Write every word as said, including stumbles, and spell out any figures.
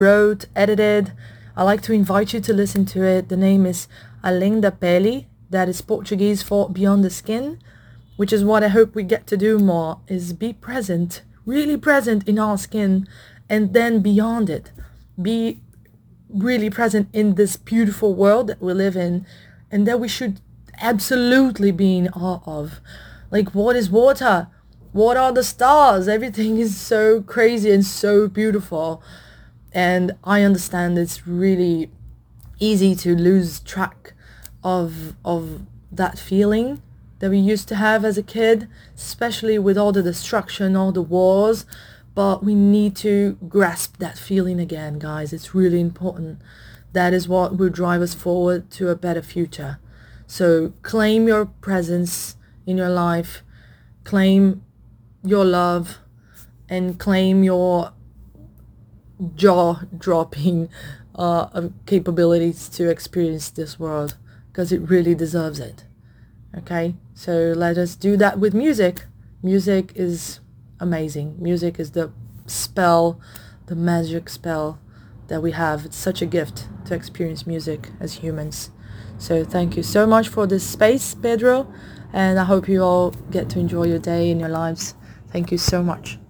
wrote, edited. I like to invite you to listen to it. The name is Além da Pele, that is Portuguese for Beyond the Skin, which is what I hope we get to do more, is be present, really present in our skin, and then beyond it. Be really present in this beautiful world that we live in, and that we should absolutely be in awe of. Like, what is water? What are the stars? Everything is so crazy and so beautiful. And I understand it's really easy to lose track of of that feeling that we used to have as a kid, especially with all the destruction, all the wars. But we need to grasp that feeling again, guys. It's really important. That is what will drive us forward to a better future. So claim your presence in your life, claim your love, and claim your jaw-dropping uh, capabilities to experience this world, because it really deserves it. Okay, so let us do that with music. Music is amazing. Music is the spell, the magic spell that we have. It's such a gift to experience music as humans. So thank you so much for this space, Pedro, and I hope you all get to enjoy your day and your lives. Thank you so much.